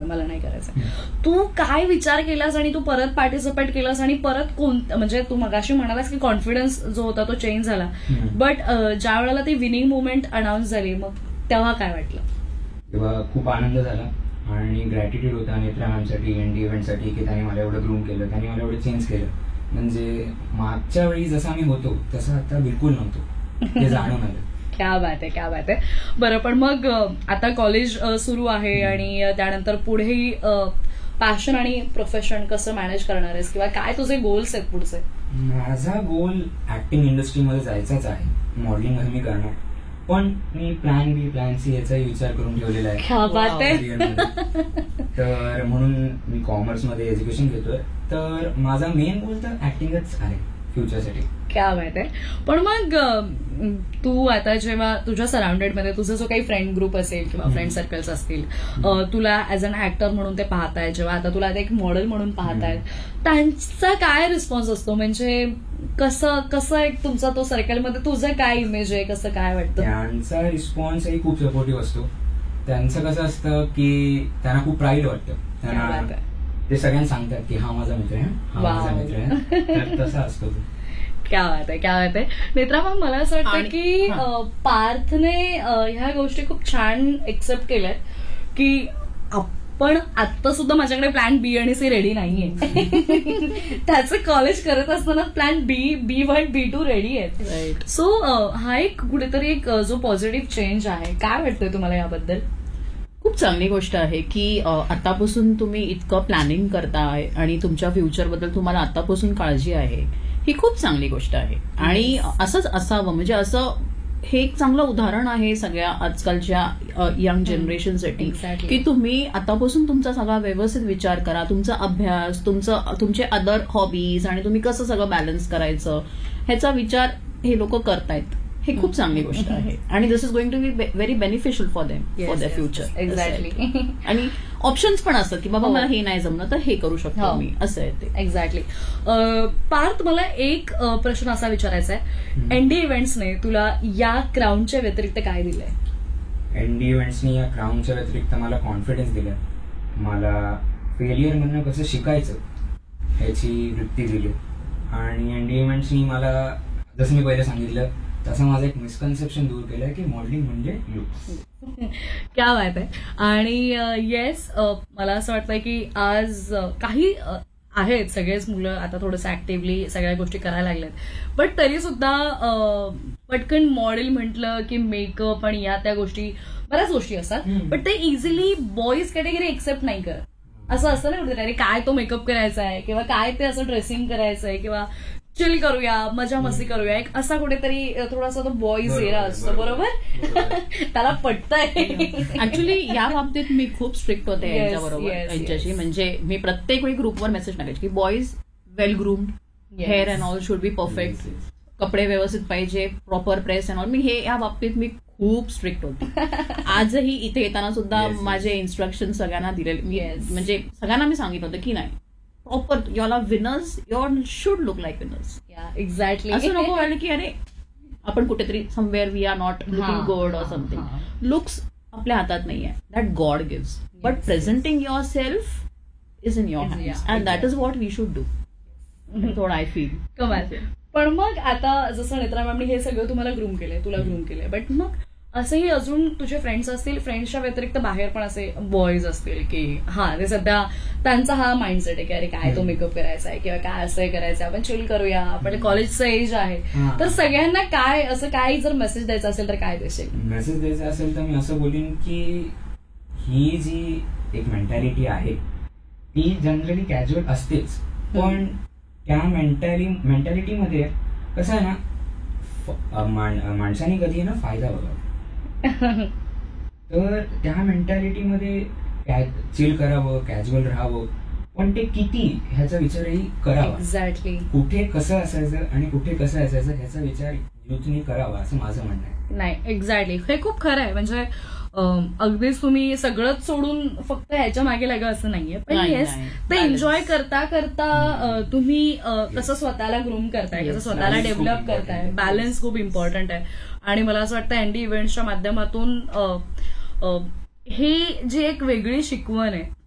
मला नाही करायचं. तू काय विचार केलास आणि तू परत पार्टिसिपेट केलास आणि परत म्हणजे तू मगाशी म्हणालास की कॉन्फिडन्स जो होता तो चेंज झाला, बट ज्या वेळेला ती विनिंग मुवमेंट अनाऊन्स झाली मग तेव्हा काय वाटलं? तेव्हा खूप आनंद झाला आणि ग्रॅटिट्यूड होता नेत्रा मॅमसाठी, एनडी इव्हेंटसाठी, की त्यांनी मला एवढं ग्रूम केलं, त्यांनी मला एवढं चेंज केलं. म्हणजे मागच्या वेळी जसा मी होतो तसं आता बिलकुल नव्हतो, ते जाणून आलं. क्या बात आहे, क्या बात आहे. बरं, पण मग आता कॉलेज सुरू आहे आणि त्यानंतर पुढेही पॅशन आणि प्रोफेशन कसं मॅनेज करणार आहेस किंवा काय तुझे गोल्स आहेत पुढचे? माझा गोल ऍक्टिंग इंडस्ट्रीमध्ये जायचाच आहे, मॉडेलिंग मी करणार, पण मी प्लॅन बी प्लॅन सी याचाही विचार करून ठेवलेला आहे. तर म्हणून मी कॉमर्समध्ये एज्युकेशन घेतोय, तर माझा मेन गोल तर ऍक्टिंगच आहे फ्युचरसाठी. क्या माहित आहे. पण मग तू आता जेव्हा तुझ्या सराउंडेड मध्ये तुझा जो काही फ्रेंड ग्रुप असेल किंवा फ्रेंड सर्कल्स असतील, तुला ऍज अन ऍक्टर म्हणून ते पाहताय, जेव्हा आता तुला एक मॉडेल म्हणून पाहतायत, त्यांचा काय रिस्पॉन्स असतो? म्हणजे कसं एक तुमचा तो सर्कलमध्ये तुझं काय इमेज आहे, कसं काय वाटतं? त्यांचा रिस्पॉन्सही खूप सपोर्टिव्ह असतो. त्यांचं कसं असतं की त्यांना खूप प्राईड वाटतं, त्यांना ते सगळ्यांना सांगतात की हा माझा मित्र आहे, हा माझा मित्र आहे. तर तसा असतो. क्या बात आहे, क्या बात आहे. नेत्रा, मग मला असं वाटतं की पार्थने ह्या गोष्टी खूप छान एक्सेप्ट केल्यात की आपण आता सुद्धा माझ्याकडे प्लॅन बी आणि सी रेडी नाहीये. त्याचं कॉलेज करत असताना प्लॅन B1 B2 रेडी आहेत. सो हा एक कुठेतरी एक जो पॉझिटिव्ह चेंज आहे, काय वाटतंय तुम्हाला याबद्दल? खूप चांगली गोष्ट आहे की आतापासून तुम्ही इतकं प्लॅनिंग करताय आणि तुमच्या फ्युचरबद्दल तुम्हाला आतापासून काळजी आहे, ही खूप चांगली गोष्ट आहे. आणि असंच असावं, म्हणजे असं हे एक चांगलं उदाहरण आहे सगळ्या आजकालच्या यंग जनरेशनसाठी की तुम्ही आतापासून तुमचा सगळा व्यवस्थित विचार करा, तुमचा अभ्यास, तुमचे अदर हॉबीज आणि तुम्ही कसं सगळं बॅलन्स करायचं ह्याचा विचार हे लोक करतायत. हे खूप चांगली गोष्ट आहे आणि दिस is going to be very beneficial for them, for their future. Exactly. आणि ऑप्शन्स पण असतात की बाबा मला हे नाही जमलं तर हे करू शकतो मी, असं आहे ते. एक्झॅक्टली. पार्थ, मला एक प्रश्न असा विचारायचा आहे, एनडी इव्हेंट्सने तुला या क्राऊनच्या व्यतिरिक्त काय दिलंय? एनडी इव्हेंट्सने या क्राऊनच्या व्यतिरिक्त मला कॉन्फिडन्स दिला, मला फेलियर म्हणणं कसं शिकायचं ह्याची वृत्ती दिली. आणि एनडी इव्हेंट्सनी मला, जसं मी पहिले सांगितलं तसं, माझं एक मिसकन्सेप्शन दूर केलंय की मॉडेलिंग म्हणजे लुक्स. क्या बात आहे. आणि येस, मला असं वाटतंय की आज काही आहेत सगळेच मुलं आता थोडंसं ऍक्टिव्हली सगळ्या गोष्टी करायला लागल्यात, बट तरी सुद्धा पटकन मॉडेल म्हटलं की मेकअप आणि या त्या गोष्टी, बऱ्याच गोष्टी असतात, बट ते इझिली बॉईज कॅटेगरी एक्सेप्ट नाही करत. असं असतं ना कुठेतरी, अरे काय तो मेकअप करायचा आहे किंवा काय ते असं ड्रेसिंग करायचं आहे किंवा चिल करूया, मजा मस्ती करूया, एक असा कुठेतरी थोडासा तो बॉईज एरा असतो. बरोबर? त्याला पटतंय. ऍक्च्युली या बाबतीत मी खूप स्ट्रिक्ट होते यांच्याबरोबर, यांच्याशी. म्हणजे मी प्रत्येक वेळी ग्रुपवर मेसेज टाकायचे की boys well groomed, hair and all should be perfect, कपडे व्यवस्थित पाहिजे, प्रॉपर प्रेस अँड ऑल. मी हे या बाबतीत मी खूप स्ट्रिक्ट होते. आजही इथे येताना सुद्धा माझे इन्स्ट्रक्शन सगळ्यांना दिलेले, म्हणजे सगळ्यांना मी सांगितलं होतं की नाही, proper your winners, your should look like winners. Exactly. असं नको व्हायला की अरे आपण कुठेतरी somewhere we R not looking good or something. Looks आपल्या हातात नाहीये, that God gives, but presenting your self is in your hands and that is what we should do. थोडं आय फील. कमाल. पण मग आता जसं नेत्रा मॅमनी हे सगळं तुम्हाला ग्रूम केलंय, तुला ग्रूम केलंय, बट मग असंही अजून तुझे फ्रेंड्स असतील, फ्रेंड्सच्या व्यतिरिक्त बाहेर पण असे बॉईज असतील की ते सध्या त्यांचा हा माइंडसेट आहे की अरे काय तो मेकअप करायचा आहे किंवा काय असं करायचं, आपण चिल करूया, आपण कॉलेजचं एज आहे, तर सगळ्यांना काय असं काही जर मेसेज द्यायचा असेल तर काय देशील? मेसेज द्यायचा असेल तर मी असं बोलीन की ही जी एक मेंटॅलिटी आहे ती जनरली कॅज्युअल असतेच, पण त्या मेंटॅलिटीमध्ये कसं आहे ना, माणसाने कधी ना फायदा बघा. तर त्या मेंटॅलिटीमध्ये चिल करावं, कॅज्युअल राहावं, पण ते किती ह्याचा विचारही करावा. एक्झॅक्टली. कुठे कसं असायचं आणि कुठे कसं असायचं ह्याचा विचार युथनी करावा असं माझं म्हणणं आहे. नाही, एक्झॅक्टली, हे खूप खरं आहे. म्हणजे अगदीच तुम्ही सगळंच सोडून फक्त ह्याच्या मागे लागा असं नाहीये, पण येस, ते एन्जॉय करता करता तुम्ही कसं स्वतःला ग्रूम करताय, कसं स्वतःला डेव्हलप करताय, बॅलन्स खूप इम्पॉर्टंट आहे. आणि मला असं वाटतं एनडी इव्हेंट्सच्या माध्यमातून ही जी एक वेगळी शिकवण आहे